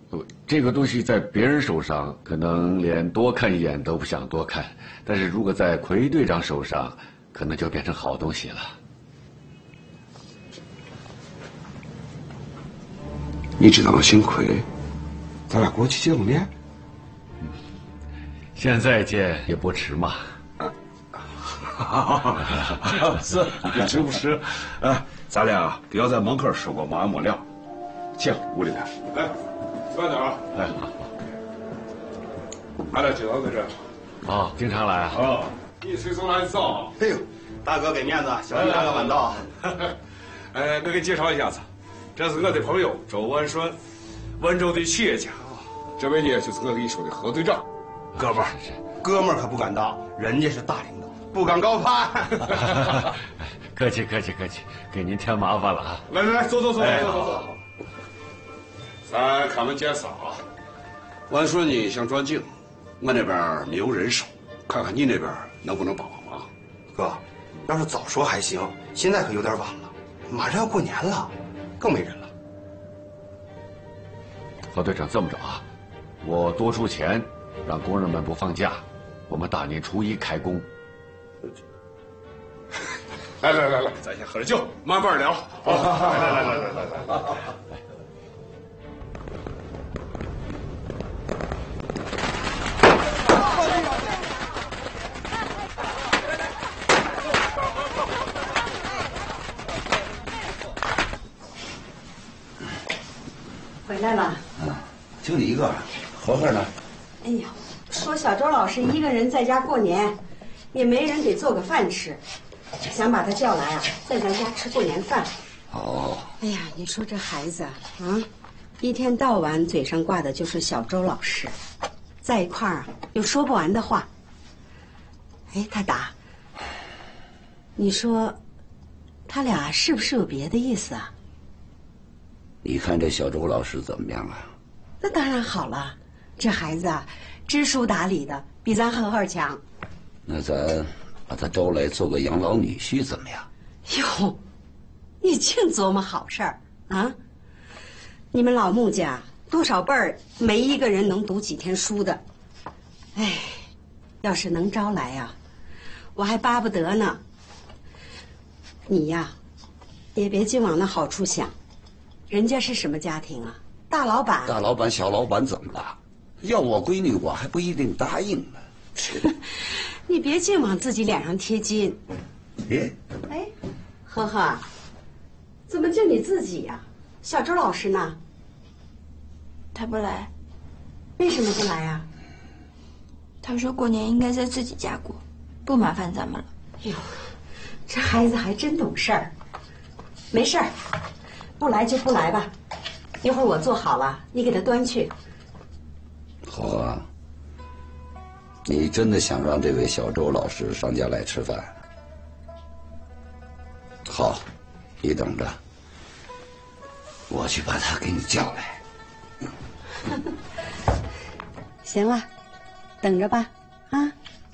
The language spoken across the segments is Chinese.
这个东西在别人手上可能连多看一眼都不想多看，但是如果在奎队长手上，可能就变成好东西了。 你知道我姓奎，咱俩过去见个面。 现在见也不迟嘛。 是，不迟不迟。咱俩不要在门口说过没完没了。请屋里来。哎，慢点啊！ 哎，好。 俺俩经常在这。 哦，经常来啊。 哦，你随从来早。 哎呦，大哥给面子，小弟大哥晚到。 我给介绍一下子，这是我的朋友周文顺，温州的企业家。这位呢，就是我跟你说的何队长。 哥们儿，哥们儿可不敢当，人家是大领导，不敢高攀。 客气，给您添麻烦了啊！ 来，坐。咱开门见山啊！文顺呢想转警，我那边没有人手，看看你那边能不能帮帮忙。 哥，要是早说还行，现在可有点晚了，马上要过年了，更没人了。 何队长，这么着啊，我多出钱，让工人们不放假，我们大年初一开工。 来，咱先喝点酒，慢慢聊。好，来。 回来了。 就你一个，合合呢？ 哎呀，说小周老师一个人在家过年，也没人给做个饭吃，想把他叫来啊，在咱家吃过年饭。 哦。 哎呀，你说这孩子啊，一天到晚嘴上挂的就是小周老师，在一块儿有说不完的话。哎，大达，你说他俩是不是有别的意思啊？ 你看这小周老师怎么样啊？ 那当然好了，这孩子啊，知书达理的，比咱赫赫强。 那咱把他招来做个养老女婿怎么样？ 哟，你净琢磨好事儿啊！你们老穆家多少辈儿，没一个人能读几天书的。哎，要是能招来呀，我还巴不得呢。你呀，也别净往那好处想，人家是什么家庭啊？大老板。 大老板、小老板怎么了？要我闺女，我还不一定答应呢。 你别净往自己脸上贴金。哎，呵呵，怎么就你自己呀？小周老师呢？ 他不来。 为什么不来呀？ 他说过年应该在自己家过，不麻烦咱们了。 哟，这孩子还真懂事儿。没事儿，不来就不来吧。一会儿我做好了，你给他端去。 好啊。你真的想让这位小周老师上家来吃饭？好，你等着，我去把他给你叫来。 行了，等着吧，啊。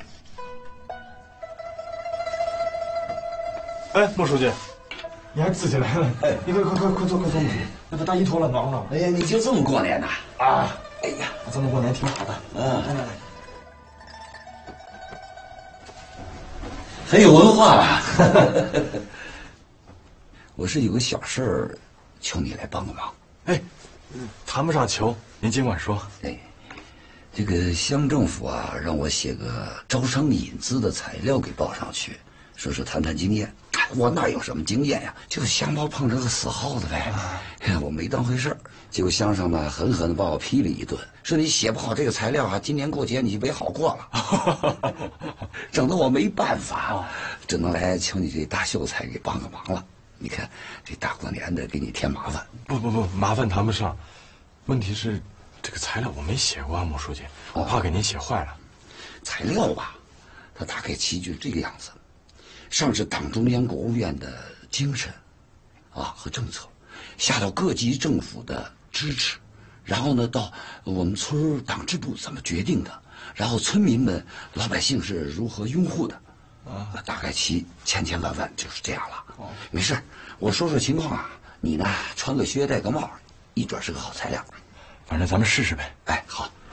哎，莫书记，你还自己来了？哎，你快坐，那把大衣脱了，暖和。 哎呀，你就这么过年呐？ 啊！ 哎呀， 这么过年挺好的。来。 很有文化啊！我是有个小事儿，求你来帮个忙。 哎，谈不上求，您尽管说。 哎，这个乡政府啊，让我写个招商引资的材料给报上去，说是谈谈经验。我哪有什么经验呀？就是乡包碰着个死耗子呗。我没当回事儿，结果乡上呢狠狠的把我批了一顿，说你写不好这个材料啊，今年过节你别好过了。整得我没办法，只能来求你这大秀才给帮个忙了。你看这大过年的给你添麻烦。 不，麻烦谈不上。问题是这个材料我没写过啊，莫书记，我怕给您写坏了。 材料吧，它大概齐聚这个样子。上至党中央国务院的精神和政策，下到各级政府的支持，然后呢到我们村党支部怎么决定的，然后村民们老百姓是如何拥护的，大概齐千万就是这样了。没事，我说情况啊，你呢穿个靴戴个帽，一准是个好材料。 反正咱们试试呗。 哎，好。